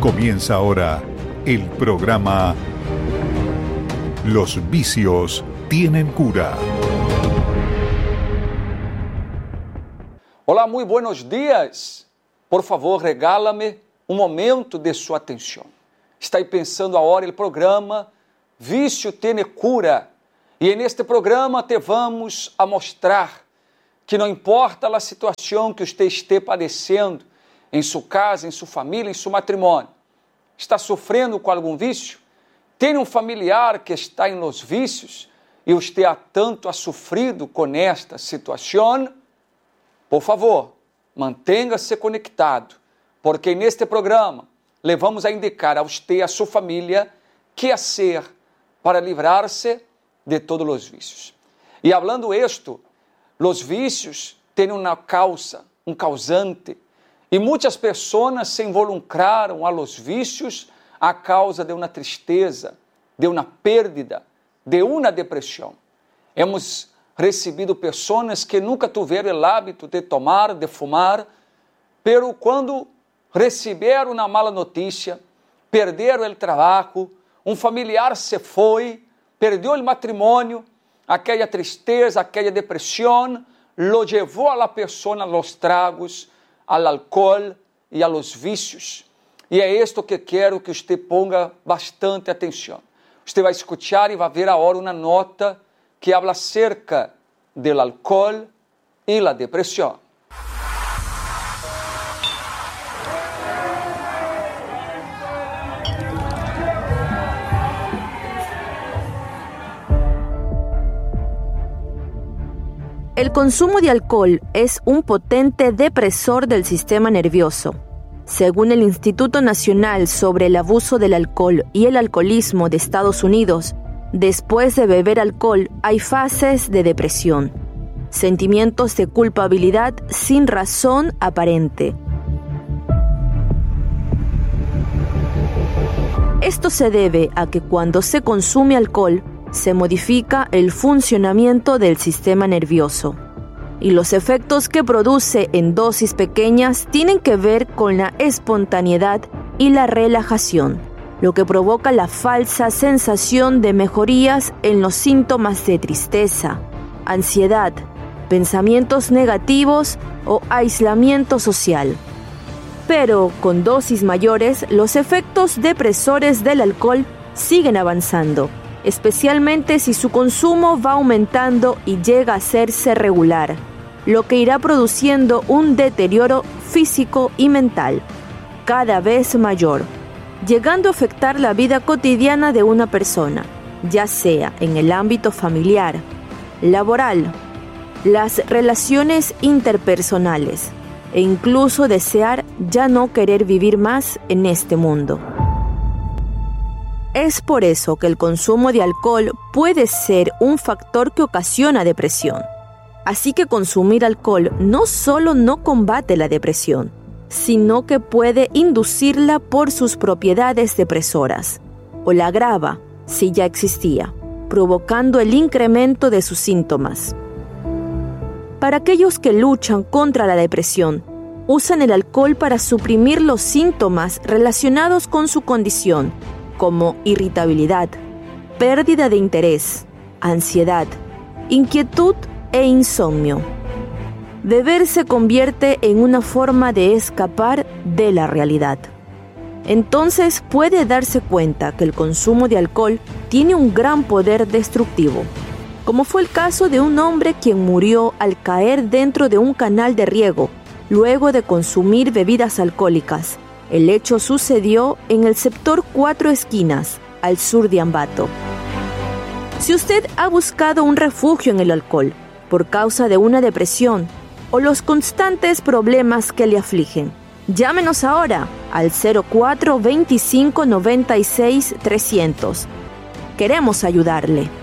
Comienza ahora el programa Los vicios tienen cura. Olá, muito buenos dias. Por favor, regala-me um momento de sua atenção. Está aí pensando agora o programa Vício tiene cura. E neste programa te vamos a mostrar que não importa a situação que você esteja padecendo em sua casa, em sua família, em seu matrimônio, está sofrendo com algum vício? Tem um familiar que está em los vícios e você há tanto ha sofrido com esta situação? Por favor, mantenha-se conectado, porque neste programa le vamos a indicar a você e a sua família que fazer para livrar-se de todos os vícios. E falando isto, os vícios têm uma causa, um causante, e muitas pessoas se involucraram a los vícios a causa de uma tristeza, de uma perda, de uma depressão. Hemos recebido pessoas que nunca tiveram o hábito de tomar, de fumar, pero quando receberam uma mala notícia, perderam o trabalho, um familiar se foi, perdeu o matrimônio, aquela tristeza, aquela depressão, lo levou a la pessoa aos tragos, ao álcool e a los vícios. E é isto que quero que você ponga bastante atenção. Você vai escutar e vai ver agora uma nota que habla acerca do álcool e da depressão. El consumo de alcohol es un potente depresor del sistema nervioso. Según el Instituto Nacional sobre el Abuso del Alcohol y el Alcoholismo de Estados Unidos, después de beber alcohol hay fases de depresión, sentimientos de culpabilidad sin razón aparente. Esto se debe a que cuando se consume alcohol, se modifica el funcionamiento del sistema nervioso. Y los efectos que produce en dosis pequeñas tienen que ver con la espontaneidad y la relajación, lo que provoca la falsa sensación de mejorías en los síntomas de tristeza, ansiedad, pensamientos negativos o aislamiento social. Pero con dosis mayores, los efectos depresores del alcohol siguen avanzando, especialmente si su consumo va aumentando y llega a hacerse regular, lo que irá produciendo un deterioro físico y mental cada vez mayor, llegando a afectar la vida cotidiana de una persona, ya sea en el ámbito familiar, laboral, las relaciones interpersonales e incluso desear ya no querer vivir más en este mundo. Es por eso que el consumo de alcohol puede ser un factor que ocasiona depresión. Así que consumir alcohol no solo no combate la depresión, sino que puede inducirla por sus propiedades depresoras, o la agrava si ya existía, provocando el incremento de sus síntomas. Para aquellos que luchan contra la depresión, usan el alcohol para suprimir los síntomas relacionados con su condición, como irritabilidad, pérdida de interés, ansiedad, inquietud e insomnio. Beber se convierte en una forma de escapar de la realidad. Entonces puede darse cuenta que el consumo de alcohol tiene un gran poder destructivo, como fue el caso de un hombre quien murió al caer dentro de un canal de riego, luego de consumir bebidas alcohólicas. El hecho sucedió en el sector Cuatro Esquinas, al sur de Ambato. Si usted ha buscado un refugio en el alcohol por causa de una depresión o los constantes problemas que le afligen, llámenos ahora al 04 25 96 300. Queremos ayudarle.